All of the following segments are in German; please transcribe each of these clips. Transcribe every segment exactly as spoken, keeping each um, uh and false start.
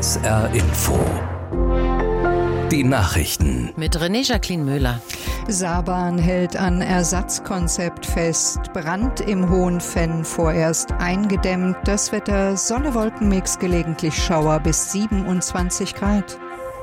S R Info. Die Nachrichten. Mit René-Jacqueline Müller. Saarbrunn hält an Ersatzkonzept fest. Brand im Hohenfenn vorerst eingedämmt. Das Wetter Sonne-Wolkenmix, gelegentlich Schauer bis siebenundzwanzig Grad.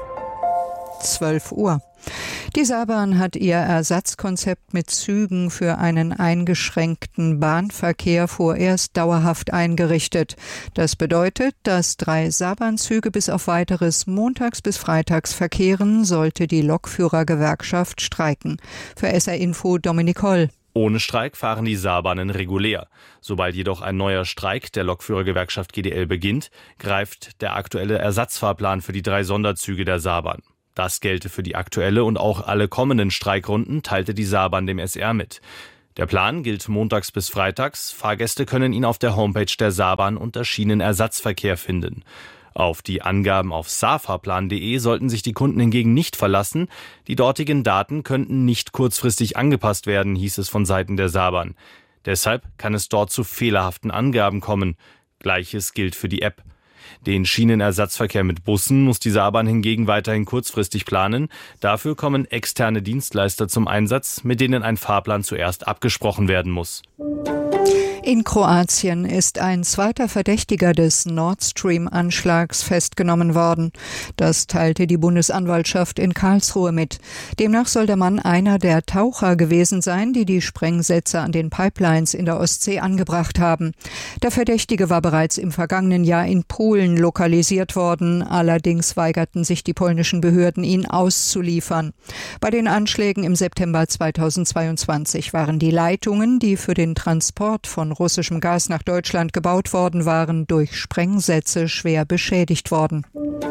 zwölf Uhr. Die Saarbrunn hat ihr Ersatzkonzept mit Zügen für einen eingeschränkten Bahnverkehr vorerst dauerhaft eingerichtet. Das bedeutet, dass drei Saarbrunn-Züge bis auf weiteres montags bis freitags verkehren, sollte die Lokführergewerkschaft streiken. Für S R Info Dominik Holl. Ohne Streik fahren die Saarbahnen regulär. Sobald jedoch ein neuer Streik der Lokführergewerkschaft G D L beginnt, greift der aktuelle Ersatzfahrplan für die drei Sonderzüge der Saarbahn. Das gelte für die aktuelle und auch alle kommenden Streikrunden, teilte die Saarbahn dem S R mit. Der Plan gilt montags bis freitags. Fahrgäste können ihn auf der Homepage der Saarbahn unter Schienenersatzverkehr finden. Auf die Angaben auf saarfahrplan punkt de sollten sich die Kunden hingegen nicht verlassen. Die dortigen Daten könnten nicht kurzfristig angepasst werden, hieß es von Seiten der Saarbahn. Deshalb kann es dort zu fehlerhaften Angaben kommen. Gleiches gilt für die App. Den Schienenersatzverkehr mit Bussen muss die Saarbahn hingegen weiterhin kurzfristig planen. Dafür kommen externe Dienstleister zum Einsatz, mit denen ein Fahrplan zuerst abgesprochen werden muss. In Kroatien ist ein zweiter Verdächtiger des Nord Stream-Anschlags festgenommen worden. Das teilte die Bundesanwaltschaft in Karlsruhe mit. Demnach soll der Mann einer der Taucher gewesen sein, die die Sprengsätze an den Pipelines in der Ostsee angebracht haben. Der Verdächtige war bereits im vergangenen Jahr in Polen lokalisiert worden. Allerdings weigerten sich die polnischen Behörden, ihn auszuliefern. Bei den Anschlägen im September zweitausendzweiundzwanzig waren die Leitungen, die für den Transport von russischem Gas nach Deutschland gebaut worden waren, durch Sprengsätze schwer beschädigt worden.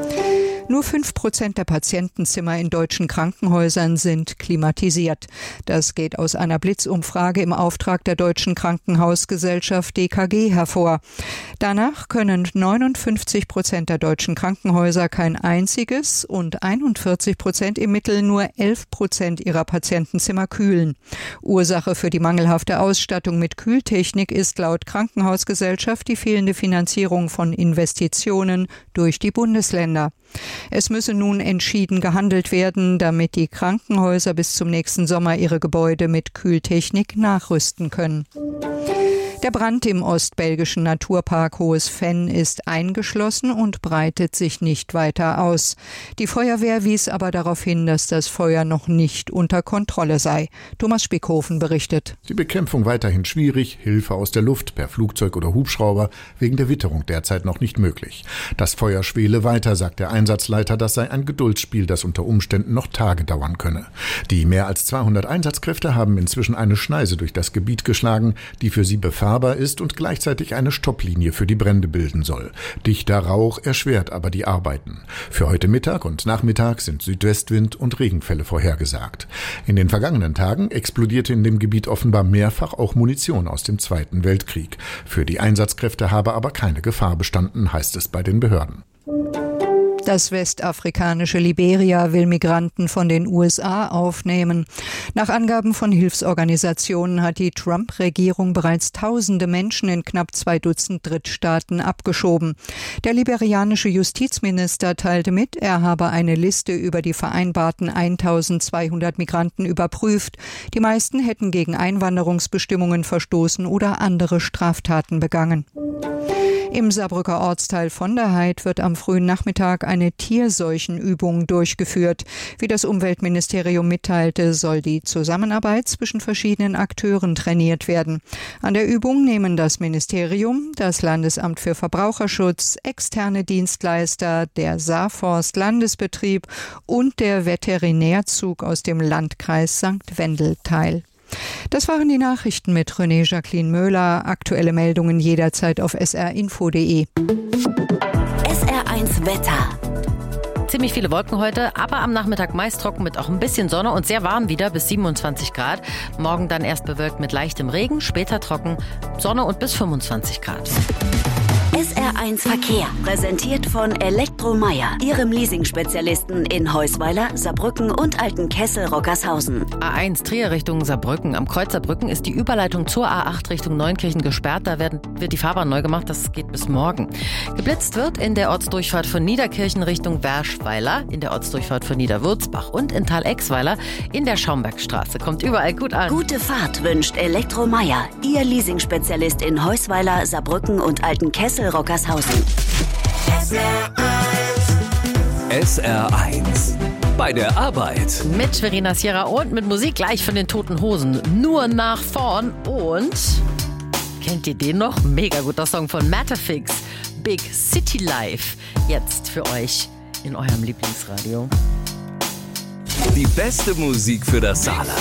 Nur fünf Prozent der Patientenzimmer in deutschen Krankenhäusern sind klimatisiert. Das geht aus einer Blitzumfrage im Auftrag der Deutschen Krankenhausgesellschaft D K G hervor. Danach können neunundfünfzig Prozent der deutschen Krankenhäuser kein einziges und einundvierzig Prozent im Mittel nur elf Prozent ihrer Patientenzimmer kühlen. Ursache für die mangelhafte Ausstattung mit Kühltechnik ist laut Krankenhausgesellschaft die fehlende Finanzierung von Investitionen durch die Bundesländer. Es müsse nun entschieden gehandelt werden, damit die Krankenhäuser bis zum nächsten Sommer ihre Gebäude mit Kühltechnik nachrüsten können. Der Brand im ostbelgischen Naturpark Hohes Venn ist eingeschlossen und breitet sich nicht weiter aus. Die Feuerwehr wies aber darauf hin, dass das Feuer noch nicht unter Kontrolle sei. Thomas Spickhofen berichtet. Die Bekämpfung weiterhin schwierig, Hilfe aus der Luft per Flugzeug oder Hubschrauber wegen der Witterung derzeit noch nicht möglich. Das Feuer schwele weiter, sagt der Einsatzleiter, das sei ein Geduldsspiel, das unter Umständen noch Tage dauern könne. Die mehr als zweihundert Einsatzkräfte haben inzwischen eine Schneise durch das Gebiet geschlagen, die für sie befahrbar ist und gleichzeitig eine Stopplinie für die Brände bilden soll. Dichter Rauch erschwert aber die Arbeiten. Für heute Mittag und Nachmittag sind Südwestwind und Regenfälle vorhergesagt. In den vergangenen Tagen explodierte in dem Gebiet offenbar mehrfach auch Munition aus dem Zweiten Weltkrieg. Für die Einsatzkräfte habe aber keine Gefahr bestanden, heißt es bei den Behörden. Das westafrikanische Liberia will Migranten von den U S A aufnehmen. Nach Angaben von Hilfsorganisationen hat die Trump-Regierung bereits tausende Menschen in knapp zwei Dutzend Drittstaaten abgeschoben. Der liberianische Justizminister teilte mit, er habe eine Liste über die vereinbarten eintausendzweihundert Migranten überprüft. Die meisten hätten gegen Einwanderungsbestimmungen verstoßen oder andere Straftaten begangen. Im Saarbrücker Ortsteil von der Heid wird am frühen Nachmittag eine Tierseuchenübung durchgeführt. Wie das Umweltministerium mitteilte, soll die Zusammenarbeit zwischen verschiedenen Akteuren trainiert werden. An der Übung nehmen das Ministerium, das Landesamt für Verbraucherschutz, externe Dienstleister, der Saarforst Landesbetrieb und der Veterinärzug aus dem Landkreis Sankt Wendel teil. Das waren die Nachrichten mit René-Jacqueline Müller. Aktuelle Meldungen jederzeit auf s r info punkt de. S R eins Wetter. Ziemlich viele Wolken heute, aber am Nachmittag meist trocken mit auch ein bisschen Sonne und sehr warm wieder bis siebenundzwanzig Grad. Morgen dann erst bewölkt mit leichtem Regen, später trocken, Sonne und bis fünfundzwanzig Grad. S R eins Verkehr, präsentiert von Elektromeier, Ihrem Leasing-Spezialisten in Heusweiler, Saarbrücken und Altenkessel-Rockershausen. A eins Trier Richtung Saarbrücken. Am Kreuz Saarbrücken ist die Überleitung zur A acht Richtung Neunkirchen gesperrt. Da werden, wird die Fahrbahn neu gemacht. Das geht bis morgen. Geblitzt wird in der Ortsdurchfahrt von Niederkirchen Richtung Werschweiler, in der Ortsdurchfahrt von Niederwürzbach und in Tal-Exweiler in der Schaumbergstraße. Kommt überall gut an. Gute Fahrt wünscht Elektromeier, Ihr Leasing-Spezialist in Heusweiler, Saarbrücken und Altenkessel-Rockershausen. S R eins. Bei der Arbeit. Mit Verena Sierra und mit Musik gleich von den Toten Hosen. Nur nach vorn. Und kennt ihr den noch? Mega guter Song von Matterfix. Big City Life. Jetzt für euch in eurem Lieblingsradio. Die beste Musik für das Saarland.